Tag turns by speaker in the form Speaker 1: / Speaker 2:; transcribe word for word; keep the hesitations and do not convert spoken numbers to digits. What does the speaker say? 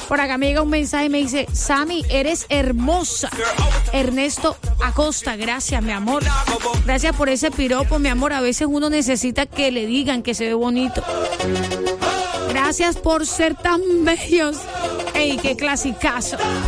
Speaker 1: Por acá me llega un mensaje y me dice, Sammy, eres hermosa. Ernesto Acosta, gracias, mi amor. Gracias por ese piropo, mi amor. A veces uno necesita que le digan que se ve bonito. Gracias por ser tan bellos. Ey, qué clasicazo.